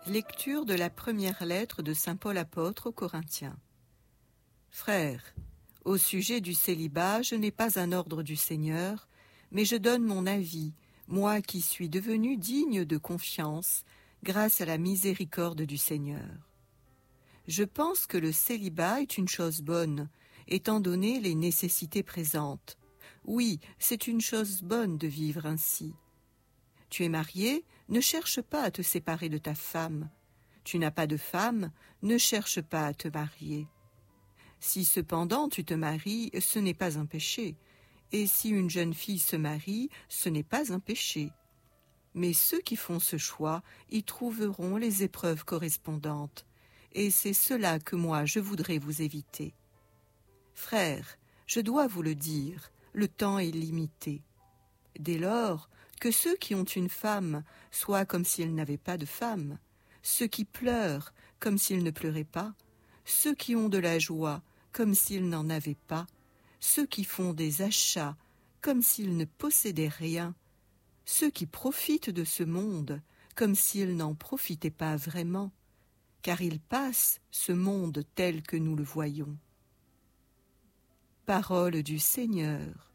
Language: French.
Lecture de la première lettre de saint Paul apôtre aux Corinthiens. Frères, au sujet du célibat, je n'ai pas un ordre du Seigneur, mais je donne mon avis, moi qui suis devenu digne de confiance, grâce à la miséricorde du Seigneur. Je pense que le célibat est une chose bonne, étant donné les nécessités présentes. Oui, c'est une chose bonne de vivre ainsi. Tu es marié, ne cherche pas à te séparer de ta femme. Tu n'as pas de femme, ne cherche pas à te marier. Si cependant tu te maries, ce n'est pas un péché. Et si une jeune fille se marie, ce n'est pas un péché. Mais ceux qui font ce choix y trouveront les épreuves correspondantes. Et c'est cela que moi je voudrais vous éviter. Frères, je dois vous le dire, le temps est limité. Dès lors, que ceux qui ont une femme soient comme s'ils n'avaient pas de femme, ceux qui pleurent comme s'ils ne pleuraient pas, ceux qui ont de la joie comme s'ils n'en avaient pas, ceux qui font des achats comme s'ils ne possédaient rien, ceux qui profitent de ce monde comme s'ils n'en profitaient pas vraiment, car il passe, ce monde tel que nous le voyons. Parole du Seigneur.